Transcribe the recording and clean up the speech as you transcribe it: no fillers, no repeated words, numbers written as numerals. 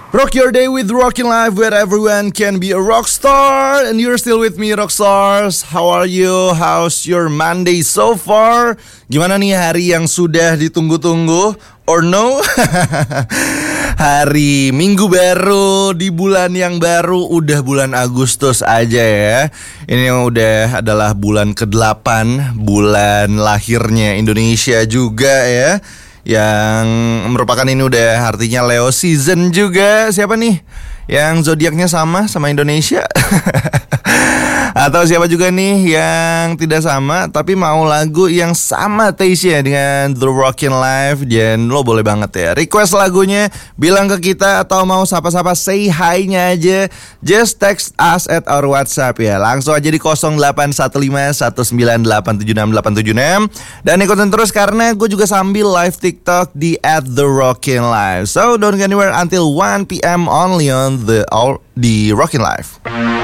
Rock your day with Rockin' Life, where everyone can be a rock star. And you're still with me, Rockstars. How are you? How's your Monday so far? Gimana nih hari yang sudah ditunggu-tunggu? Or no? Hari Minggu baru di bulan yang baru, udah bulan Agustus aja ya. Ini yang udah adalah bulan ke-8, bulan lahirnya Indonesia juga ya. Yang merupakan ini udah artinya Leo season juga. Siapa nih yang zodiaknya sama Indonesia? Atau siapa juga nih yang tidak sama tapi mau lagu yang sama taste-nya dengan The Rockin' Life? Dan lo boleh banget ya request lagunya, bilang ke kita atau mau sapa-sapa say hi-nya aja. Just text us at our WhatsApp ya. Langsung aja di 081519876876. Dan ikutin terus karena gue juga sambil live TikTok di @therockinlife. So don't go anywhere until 1 PM only on the Rockin' Life.